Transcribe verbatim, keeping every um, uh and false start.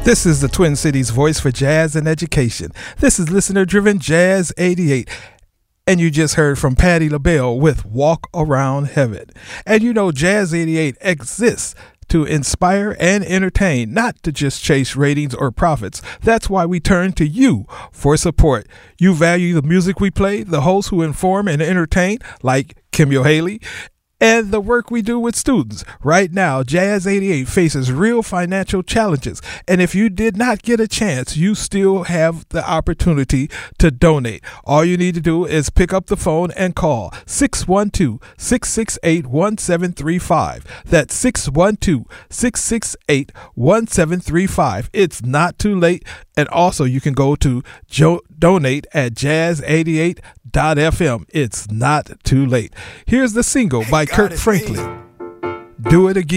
This is the Twin Cities voice for jazz and education. This is listener-driven Jazz eighty-eight. And you just heard from Patti LaBelle with Walk Around Heaven. And you know Jazz eighty-eight exists to inspire and entertain, not to just chase ratings or profits. That's why we turn to you for support. You value the music we play, the hosts who inform and entertain, like Kimyo Haley, and the work we do with students. Right now, Jazz eighty-eight faces real financial challenges, and if you did not get a chance, you still have the opportunity to donate. All you need to do is pick up the phone and call six one two, six six eight, one seven three five. That's six one two, six six eight, one seven three five. It's not too late, and also you can go to jo- donate at jazz eighty-eight dot f m. It's not too late. Here's the single by Kirk Franklin, Do It Again.